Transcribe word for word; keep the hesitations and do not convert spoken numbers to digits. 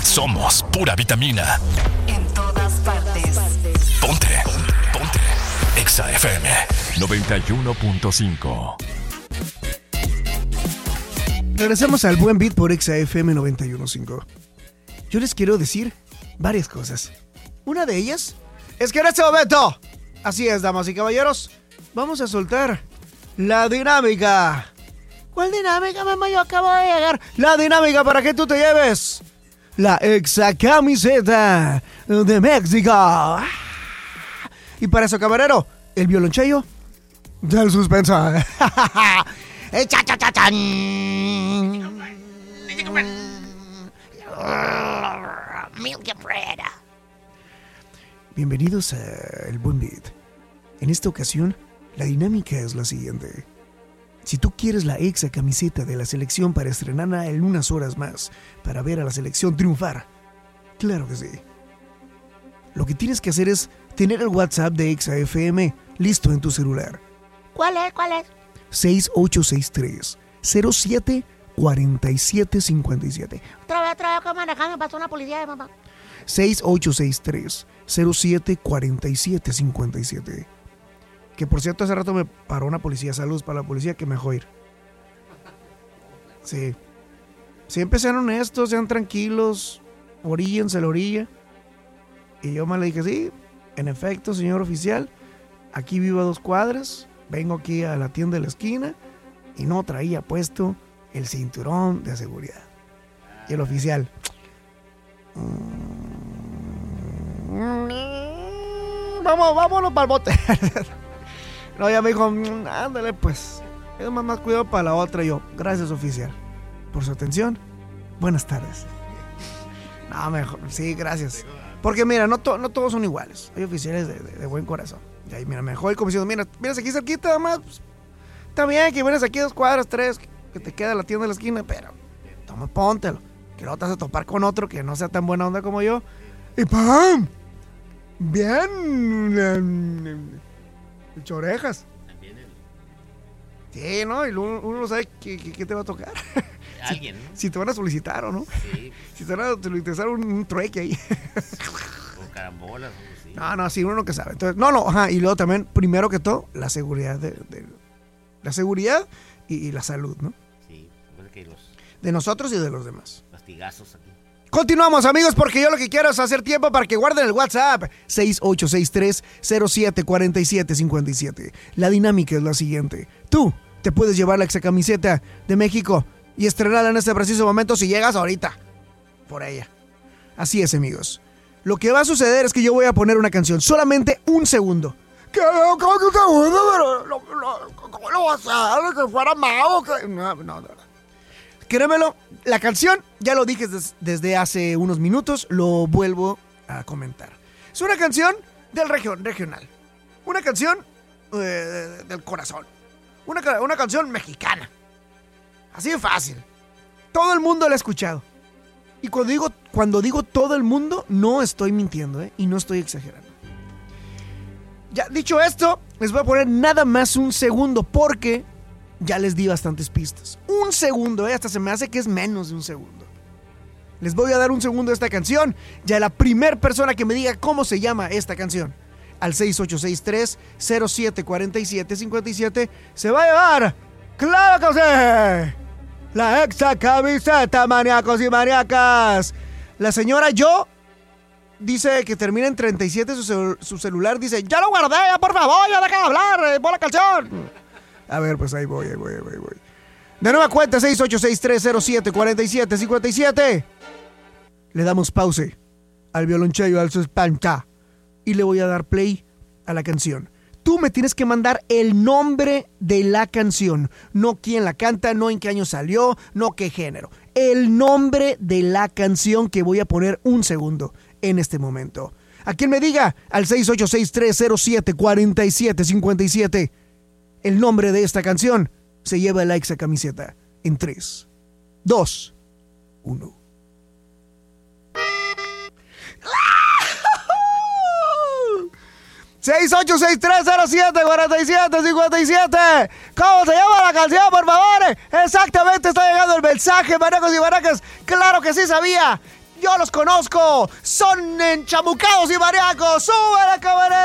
Somos pura vitamina. En todas partes. Ponte, ponte, ponte. Exa F M noventa y uno punto cinco. Regresamos al buen beat por Exa F M noventa y uno punto cinco. Yo les quiero decir varias cosas. Una de ellas es que en este momento, así es, damas y caballeros, vamos a soltar la dinámica. ¿Cuál dinámica, mamá? Yo acabo de llegar. La dinámica para que tú te lleves la Exa camiseta de México. Y para eso, camarero, el violonchelo del suspenso. ¡Cha, cha, cha, chan! Milk and bread. Bienvenidos a El Buen Beat. En esta ocasión, la dinámica es la siguiente. Si tú quieres la Exa camiseta de la selección para estrenarla en unas horas más, para ver a la selección triunfar, claro que sí. Lo que tienes que hacer es tener el WhatsApp de Exa F M listo en tu celular. ¿Cuál es? ¿Cuál es? seis ocho seis tres, cero siete, cuatro siete cinco siete. Otra vez, otra vez que manejando, me pasó una policía de mamá. seis ocho seis tres, cero siete, cuatro siete cinco siete. Que por cierto, hace rato me paró una policía. Saludos para la policía que me dejó ir. Sí. Siempre sean honestos, sean tranquilos, oríllense a la orilla. Y yo me le dije, sí, en efecto, señor oficial, aquí vivo a dos cuadras, vengo aquí a la tienda de la esquina y no traía puesto el cinturón de seguridad. Y el oficial, vamos, vámonos para el bote. No, ya me dijo, ándale pues, es más, más cuidado para la otra. Y yo, gracias oficial por su atención, buenas tardes. No, mejor, sí, gracias. Porque mira, no, to, no todos son iguales. Hay oficiales de, de, de buen corazón. Y ahí, mira, mejor como diciendo, mira, vienes aquí cerquita, además, pues, está bien que vienes aquí dos cuadras, tres, que te queda la tienda de la esquina, pero toma, póntelo. Que luego te vas a topar con otro que no sea tan buena onda como yo. Y ¡pam! Bien. Muchas orejas. Sí, ¿no? Y uno, uno no sabe qué, qué, qué te va a tocar. Alguien, ¿no? Si, si te van a solicitar o no. Sí. Si te van a solicitar un, un trueque ahí. O carambolas, o sí. No, no, sí, uno nunca sabe. Entonces, no, no, ajá. Y luego también, primero que todo, la seguridad de, de la seguridad y, y la salud, ¿no? Sí, que los de nosotros y de los demás. Lastigazos aquí. Continuamos, amigos, porque yo lo que quiero es hacer tiempo para que guarden el WhatsApp seis ocho seis tres, cero siete, cuatro siete cinco siete. La dinámica es la siguiente. Tú te puedes llevar la Exa camiseta de México y estrenarla en este preciso momento si llegas ahorita por ella. Así es, amigos. Lo que va a suceder es que yo voy a poner una canción, solamente un segundo. ¿Qué? ¿Cómo que un segundo? Pero, lo, lo, ¿cómo lo vas a hacer? ¿Que fuera mago? ¿Que? No, no, no. Créemelo, la canción, ya lo dije des, desde hace unos minutos, lo vuelvo a comentar. Es una canción del región, regional. Una canción eh, del corazón. Una, una canción mexicana. Así de fácil. Todo el mundo la ha escuchado. Y cuando digo, cuando digo todo el mundo, no estoy mintiendo, ¿eh? Y no estoy exagerando. Ya dicho esto, les voy a poner nada más un segundo porque ya les di bastantes pistas. Un segundo, ¿eh? Hasta se me hace que es menos de un segundo. Les voy a dar un segundo de esta canción. Ya la primer persona que me diga cómo se llama esta canción al seis ocho seis tres, cero siete, cuatro siete cinco siete se va a llevar, ¡claro que sí!, la Exa camiseta, maníacos y maníacas. La señora Yo dice que termina en treinta y siete su, cel- su celular. Dice, ya lo guardé, ya por favor, ya deja de hablar, eh, pon la canción. A ver, pues ahí voy, ahí voy, ahí voy, ahí voy. De nueva cuenta, seis ocho seis tres, cero siete, cuatro siete cinco siete. Le damos pause al violonchelo, al suspancha, y le voy a dar play a la canción. Tú me tienes que mandar el nombre de la canción, no quién la canta, no en qué año salió, no qué género. El nombre de la canción que voy a poner un segundo en este momento. A quien me diga al seis ocho seis tres, cero siete, cuatro siete cinco siete el nombre de esta canción, se lleva la Exa camiseta en tres, dos, uno. seis ocho seis tres, cero siete, cuatro siete cinco siete. ¿Cómo se llama la canción, por favor? Exactamente, está llegando el mensaje, manacos y manacas. Claro que sí sabía. Yo los conozco. Son enchamucados y mariacos. ¡Súbele, camarada!